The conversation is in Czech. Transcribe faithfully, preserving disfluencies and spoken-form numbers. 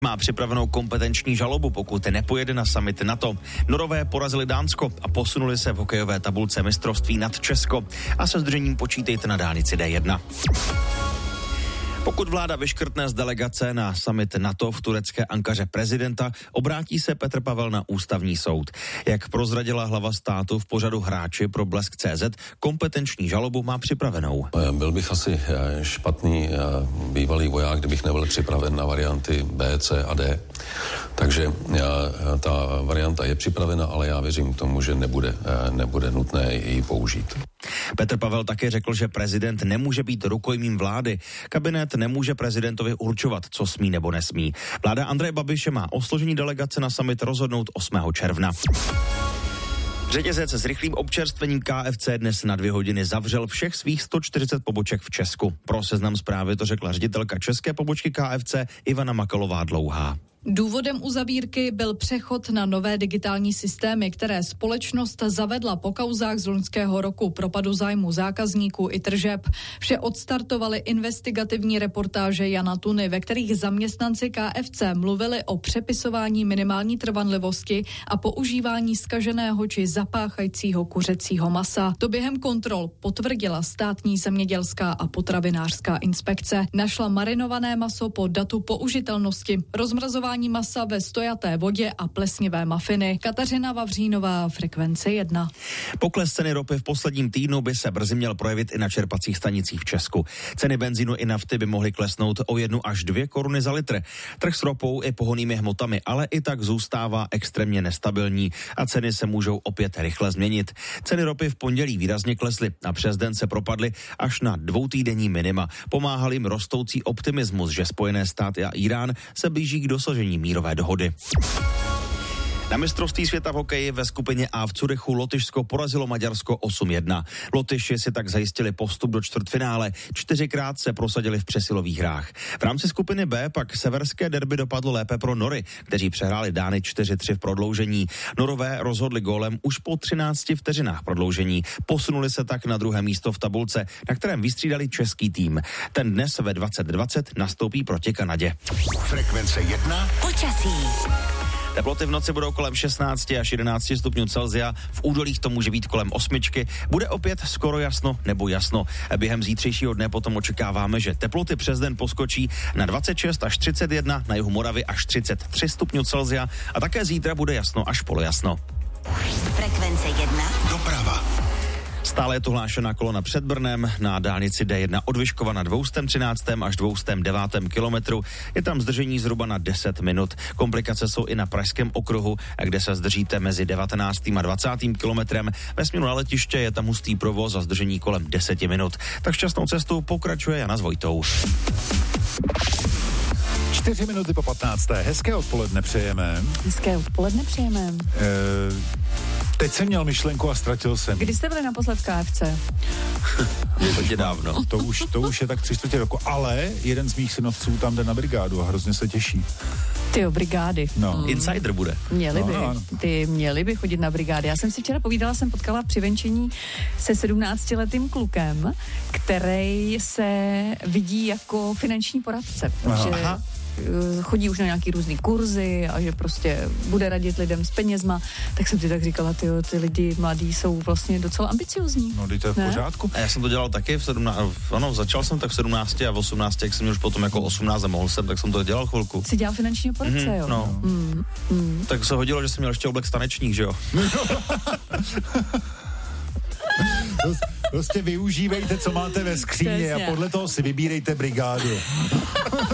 Má připravenou kompetenční žalobu, pokud nepojede na summit NATO. Norové porazili Dánsko a posunuli se v hokejové tabulce mistrovství nad Česko. A se zdržením počítejte na dálnici D jedna. Pokud vláda vyškrtne z delegace na summit NATO v turecké Ankaře prezidenta, obrátí se Petr Pavel na ústavní soud. Jak prozradila hlava státu v pořadu Hráči pro Blesk tečka cé zet, kompetenční žalobu má připravenou. Byl bych asi špatný bývalý voják, kdybych nebyl připraven na varianty B, C a D. Takže ta varianta je připravena, ale já věřím tomu, že nebude, nebude nutné ji použít. Petr Pavel také řekl, že prezident nemůže být rukojmím vlády. Kabinet nemůže prezidentovi určovat, co smí nebo nesmí. Vláda Andreje Babiše má o složení delegace na summit rozhodnout osmého června. Řetězec s rychlým občerstvením K F C dnes na dvě hodiny zavřel všech svých sto čtyřicet poboček v Česku. Pro Seznam Zprávy to řekla ředitelka české pobočky K F C Ivana Makalová Dlouhá. Důvodem uzavírky byl přechod na nové digitální systémy, které společnost zavedla po kauzách z loňského roku, propadu zájmu zákazníků i tržeb. Vše odstartovaly investigativní reportáže Jana Tuny, ve kterých zaměstnanci K F C mluvili o přepisování minimální trvanlivosti a používání zkaženého či zapáchajícího kuřecího masa. To během kontrol potvrdila státní zemědělská a potravinářská inspekce. Našla marinované maso po datu použitelnosti, rozmrazování masa ve stojaté vodě a plesnivé mafiny. Kateřina Vavřínová, Frekvence jedna. Pokles ceny ropy v posledním týdnu by se brzy měl projevit i na čerpacích stanicích v Česku. Ceny benzínu i nafty by mohly klesnout o jednu až dvě koruny za litr. Trh s ropou i pohonnými hmotami ale i tak zůstává extrémně nestabilní a ceny se můžou opět rychle změnit. Ceny ropy v pondělí výrazně klesly a přes den se propadly až na dvoutýdenní minima. Pomáhal jim rostoucí optimismus, že Spojené státy a Irán se blíží k dosažení mírové dohody. Na mistrovství světa v hokeji ve skupině A v Curychu Lotyšsko porazilo Maďarsko osm jedna. Lotyši si tak zajistili postup do čtvrtfinále. Čtyřikrát se prosadili v přesilových hrách. V rámci skupiny B pak severské derby dopadlo lépe pro Nory, kteří přehráli Dány čtyři tři v prodloužení. Norové rozhodli gólem už po třinácti vteřinách prodloužení. Posunuli se tak na druhé místo v tabulce, na kterém vystřídali český tým. Ten dnes ve dvacet dvacet nastoupí proti Kanadě. Frekvence jedna. Počasí. Teploty v noci budou kolem šestnáct až jedenáct stupňů Celsia, v údolích to může být kolem osmičky, bude opět skoro jasno nebo jasno. Během zítřejšího dne potom očekáváme, že teploty přes den poskočí na dvacet šest až třicet jedna, na jihu Moravy až třicet tři stupňů Celsia a také zítra bude jasno až polojasno. Frekvence jedna. Doprava. Stále je tu hlášená kolona před Brnem na dálnici D jedna od Vyškova na dvě stě třináct až dvě stě devět kilometrů. Je tam zdržení zhruba na deset minut. Komplikace jsou i na Pražském okruhu, kde se zdržíte mezi devatenáctým a dvacátým kilometrem. Ve směru na letiště je tam hustý provoz a zdržení kolem deset minut. Tak šťastnou cestou pokračuje Jana s Vojtou. Čtyři minuty po patnácté. Hezké odpoledne přejeme. Hezké odpoledne přejeme. E, teď jsem měl myšlenku a ztratil jsem. Kdy jste byli naposled v K F C? To je dávno. To už, to už je tak tři čtvrtě roku, ale jeden z mých synovců tam jde na brigádu a hrozně se těší. Tyjo, brigády. No. Mm. Insider bude. Měli No, by. no, no. Ty měli by chodit na brigády. Já jsem si včera povídala, jsem potkala při venčení se sedmnáctiletým klukem, který se vidí jako finanční poradce. Aha. Že Aha. chodí už na nějaký různý kurzy a že prostě bude radit lidem s penězma, tak jsem si tak říkala, tyjo, ty lidi mladí jsou vlastně docela ambiciozní. No, teď to je v Ne? pořádku. A já jsem to dělal taky v sedmnácti, ano, začal jsem tak v sedmnácti a v osmnácti, jak jsem měl už potom jako osmnáct a mohl jsem, tak jsem to dělal chvilku. Jsi dělal finančního poradce, Mhm, jo? no. Mm, mm. Tak se hodilo, že jsem měl ještě oblek stanečník, že jo? Prostě využívejte, co máte ve skříni a Přesně. podle toho si vybírejte brigádu.